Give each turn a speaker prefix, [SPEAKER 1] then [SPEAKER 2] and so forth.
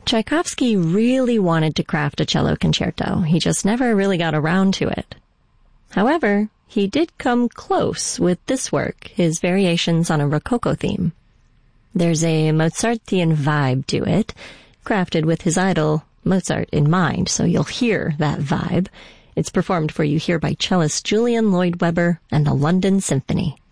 [SPEAKER 1] Tchaikovsky really wanted to craft a cello concerto. He just never really got around to it. However, he did come close with this work, his variations on a Rococo theme. There's a Mozartian vibe to it, crafted with his idol Mozart in mind, so you'll hear that vibe. It's performed for you here by cellist Julian Lloyd Webber and the London Symphony.